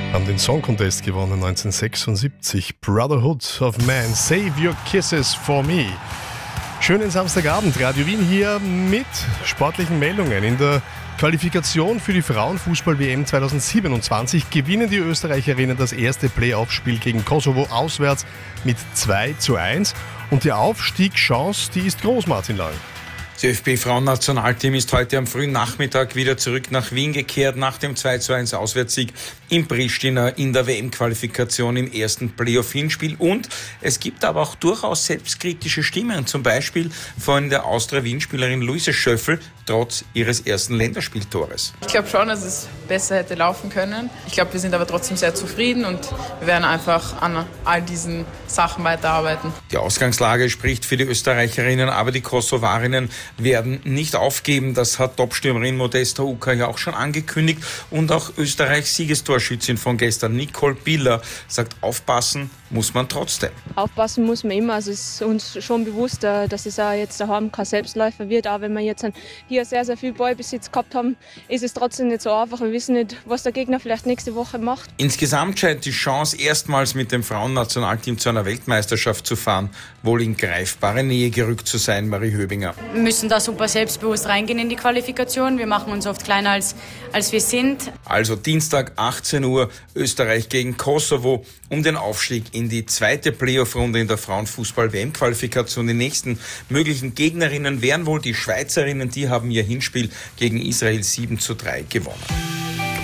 Haben den Song Contest gewonnen 1976. Brotherhood of Man, Save Your Kisses for Me. Schönen Samstagabend, Radio Wien hier mit sportlichen Meldungen. In der Qualifikation für die Frauenfußball-WM 2027 gewinnen die Österreicherinnen das erste Playoff-Spiel gegen Kosovo auswärts mit 2:1. Und die Aufstiegschance, die ist groß, Martin Lang. Das ÖFB-Frauennationalteam ist heute am frühen Nachmittag wieder zurück nach Wien gekehrt nach dem 2:1 Auswärtssieg in Pristina in der WM-Qualifikation im ersten Playoff-Hinspiel. Und es gibt aber auch durchaus selbstkritische Stimmen, zum Beispiel von der Austria-Wien-Spielerin Luise Schöffel, trotz ihres ersten Länderspieltores. Ich glaube schon, dass es besser hätte laufen können. Ich glaube, wir sind aber trotzdem sehr zufrieden und wir werden einfach an all diesen Sachen weiterarbeiten. Die Ausgangslage spricht für die Österreicherinnen, aber die Kosovarinnen werden nicht aufgeben. Das hat Topstürmerin Modesta Uka ja auch schon angekündigt. Und auch Österreichs Siegestorschützin von gestern, Nicole Biller, sagt, aufpassen muss man trotzdem. Aufpassen muss man immer. Also es ist uns schon bewusst, dass es auch jetzt daheim kein Selbstläufer wird. Auch wenn wir jetzt hier sehr, sehr viel Ballbesitz gehabt haben, ist es trotzdem nicht so einfach. Wir wissen nicht, was der Gegner vielleicht nächste Woche macht. Insgesamt scheint die Chance, erstmals mit dem Frauennationalteam zu einer Weltmeisterschaft zu fahren, wohl in greifbare Nähe gerückt zu sein, Marie Höbinger. Wir müssen da super selbstbewusst reingehen in die Qualifikation. Wir machen uns oft kleiner, als wir sind. Also Dienstag 18 Uhr, Österreich gegen Kosovo um den Aufstieg in die zweite Playoff-Runde in der Frauenfußball-WM-Qualifikation. Die nächsten möglichen Gegnerinnen wären wohl die Schweizerinnen. Die haben ihr Hinspiel gegen Israel 7:3 gewonnen.